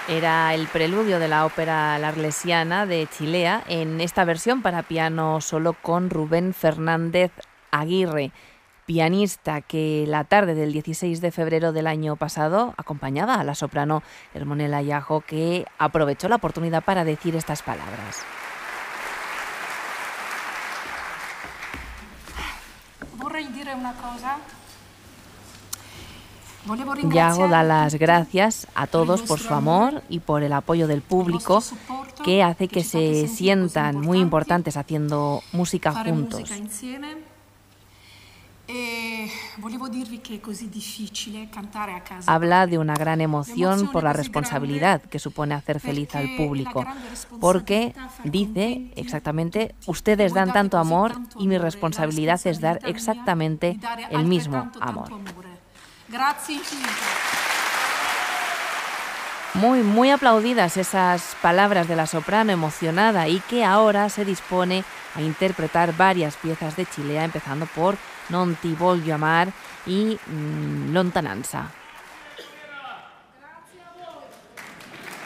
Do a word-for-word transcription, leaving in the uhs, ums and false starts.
Era el preludio de la ópera L'Arlesiana de Chilea en esta versión para piano solo con Rubén Fernández Aguirre, pianista que la tarde del dieciséis de febrero del año pasado acompañaba a la soprano Hermonella Iajo, que aprovechó la oportunidad para decir estas palabras. Vorrei dire una cosa. Iago da las gracias a todos por su amor y por el apoyo del público, que hace que se sientan muy importantes haciendo música juntos. Habla de una gran emoción por la responsabilidad que supone hacer feliz al público, porque dice exactamente: ustedes dan tanto amor y mi responsabilidad es dar exactamente el mismo amor. Muy, muy aplaudidas esas palabras de la soprano emocionada, y que ahora se dispone a interpretar varias piezas de Chilea, empezando por Non ti voglio amar y mmm, Lontananza.